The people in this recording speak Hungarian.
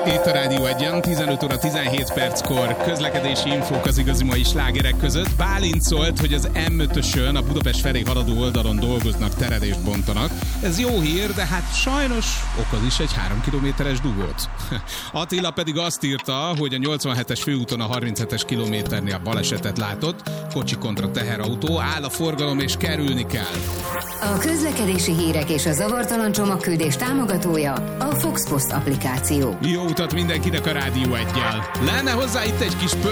Itt a Rádió 1-en, 15 óra 17 perckor közlekedési infók az igazi mai slágerek között. Bálint szólt, hogy az M5-ösön a Budapest felé haladó oldalon dolgoznak, terelést bontanak. Ez jó hír, de hát sajnos okoz is egy 3 kilométeres dugót. Attila pedig azt írta, hogy a 87-es főúton a 37-es kilométernél balesetet látott. Kocsi kontra teherautó, áll a forgalom és kerülni kell. A közlekedési hírek és a zavartalan csomagküldés támogatója a Fox Post applikáció. Jó utat mindenkinek a Rádió 1-jel. Lenne hozzá itt egy kis